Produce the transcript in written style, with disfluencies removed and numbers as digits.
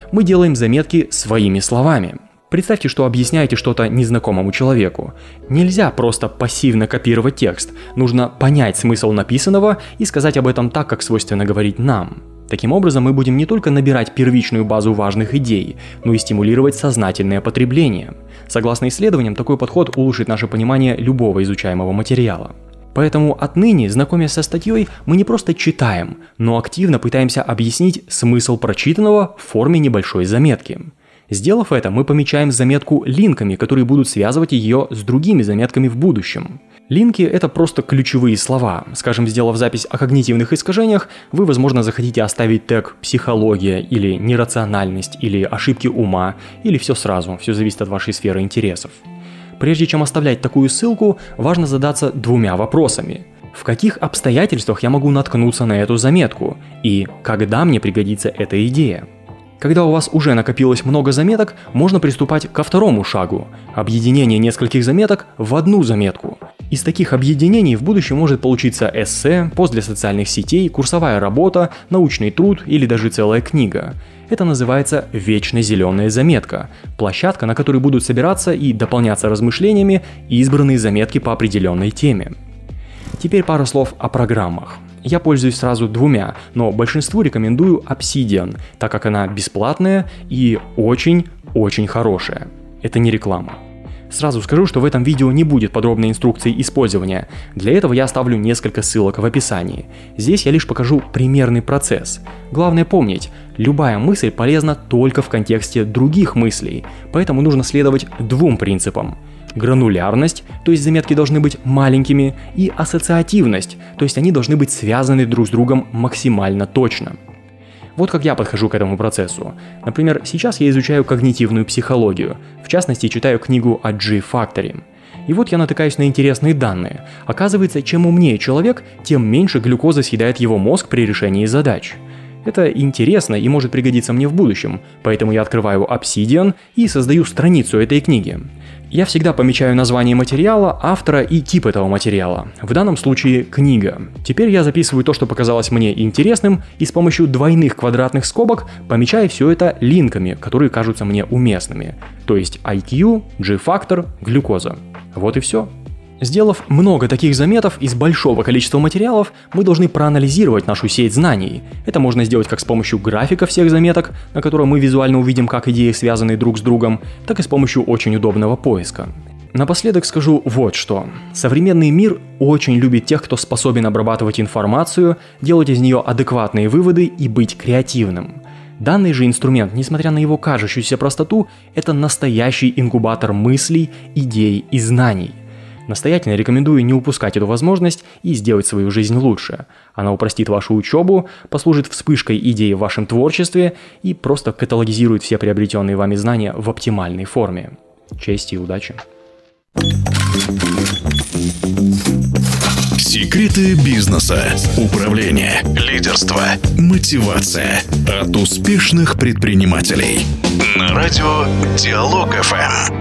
мы делаем заметки своими словами. Представьте, что объясняете что-то незнакомому человеку. Нельзя просто пассивно копировать текст, нужно понять смысл написанного и сказать об этом так, как свойственно говорить нам. Таким образом, мы будем не только набирать первичную базу важных идей, но и стимулировать сознательное потребление. Согласно исследованиям, такой подход улучшит наше понимание любого изучаемого материала. Поэтому отныне, знакомясь со статьей, мы не просто читаем, но активно пытаемся объяснить смысл прочитанного в форме небольшой заметки. Сделав это, мы помечаем заметку линками, которые будут связывать ее с другими заметками в будущем. Линки – это просто ключевые слова. Скажем, сделав запись о когнитивных искажениях, вы, возможно, захотите оставить тег «психология» или «нерациональность» или «ошибки ума» или все сразу, все зависит от вашей сферы интересов. Прежде чем оставлять такую ссылку, важно задаться двумя вопросами. В каких обстоятельствах я могу наткнуться на эту заметку? И когда мне пригодится эта идея? Когда у вас уже накопилось много заметок, можно приступать ко второму шагу – объединение нескольких заметок в одну заметку. Из таких объединений в будущем может получиться эссе, пост для социальных сетей, курсовая работа, научный труд или даже целая книга. Это называется «вечная зеленая заметка» – площадка, на которой будут собираться и дополняться размышлениями избранные заметки по определенной теме. Теперь пара слов о программах. Я пользуюсь сразу двумя, но большинству рекомендую Obsidian, так как она бесплатная и очень хорошая. Это не реклама. Сразу скажу, что в этом видео не будет подробной инструкции использования. Для этого я оставлю несколько ссылок в описании. Здесь я лишь покажу примерный процесс. Главное помнить, любая мысль полезна только в контексте других мыслей, поэтому нужно следовать двум принципам. Гранулярность, то есть заметки должны быть маленькими, и ассоциативность, то есть они должны быть связаны друг с другом максимально точно. Вот как я подхожу к этому процессу. Например, сейчас я изучаю когнитивную психологию, в частности читаю книгу о G-факторе. И вот я натыкаюсь на интересные данные. Оказывается, чем умнее человек, тем меньше глюкозы съедает его мозг при решении задач. Это интересно и может пригодиться мне в будущем, поэтому я открываю Obsidian и создаю страницу этой книги. Я всегда помечаю название материала, автора и тип этого материала. В данном случае книга. Теперь я записываю то, что показалось мне интересным, и с помощью двойных квадратных скобок помечаю все это линками, которые кажутся мне уместными. То есть IQ, G-фактор, глюкоза. Вот и все. Сделав много таких заметок из большого количества материалов, мы должны проанализировать нашу сеть знаний. Это можно сделать как с помощью графика всех заметок, на котором мы визуально увидим, как идеи связаны друг с другом, так и с помощью очень удобного поиска. Напоследок скажу вот что. Современный мир очень любит тех, кто способен обрабатывать информацию, делать из нее адекватные выводы и быть креативным. Данный же инструмент, несмотря на его кажущуюся простоту, это настоящий инкубатор мыслей, идей и знаний. Настоятельно рекомендую не упускать эту возможность и сделать свою жизнь лучше. Она упростит вашу учебу, послужит вспышкой идей в вашем творчестве и просто каталогизирует все приобретенные вами знания в оптимальной форме. Чести и удачи! Секреты бизнеса, управления, лидерства, мотивация от успешных предпринимателей. На радио Диалог ФМ.